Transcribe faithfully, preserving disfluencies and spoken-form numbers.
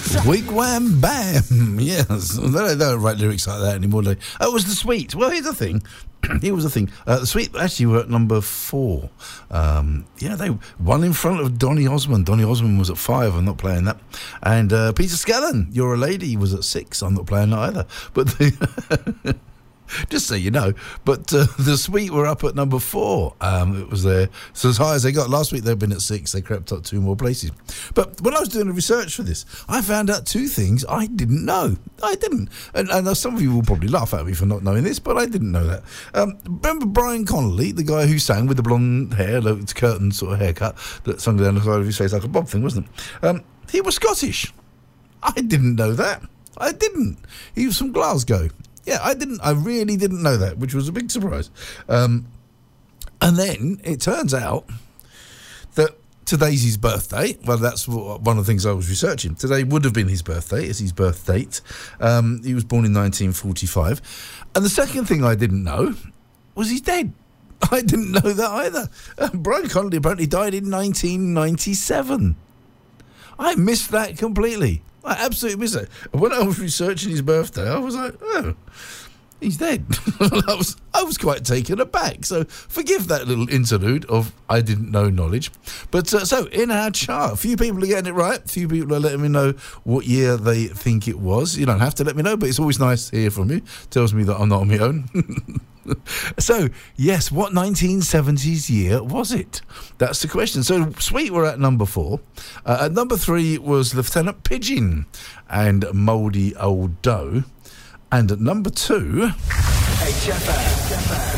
Wig wham bam. Yes, they don't, they don't write lyrics like that anymore. Do they? Oh, it was the Sweet. Well, here's the thing. Here was the thing. Uh, the Sweet actually were at number four. Um, yeah, they one in front of Donny Osmond. Donny Osmond was at five. I'm not playing that. And uh, Peter Scallon, You're a Lady, was at six. I'm not playing that either. But the just so you know. But uh, the Sweet were up at number four. Um, it was there. So as high as they got. Last week they've been at six. They crept up two more places. But when I was doing the research for this, I found out two things I didn't know. I didn't. And, and some of you will probably laugh at me for not knowing this, but I didn't know that. Um, remember Brian Connolly, the guy who sang with the blonde hair, the curtain sort of haircut, that sung down the side of his face like a bob thing, wasn't it? Um, he was Scottish. I didn't know that. I didn't. He was from Glasgow. Yeah, I didn't. I really didn't know that, which was a big surprise. Um, and then it turns out that today's his birthday. Well, that's one of the things I was researching. Today would have been his birthday. It's his birth date. Um, he was born in nineteen forty-five. And the second thing I didn't know was he's dead. I didn't know that either. Uh, Brian Connolly apparently died in nineteen ninety-seven. I missed that completely. I absolutely missed it. And when I was researching his birthday, I was like, oh, he's dead. I was I was quite taken aback. So forgive that little interlude of I didn't know knowledge. But uh, so in our chart, a few people are getting it right. A few people are letting me know what year they think it was. You don't have to let me know, but it's always nice to hear from you. Tells me that I'm not on my own. So, yes, what nineteen seventies year was it? That's the question. So, Sweet were at number four. Uh, at number three was Lieutenant Pigeon and Mouldy Old Dough. And at number two... H F M.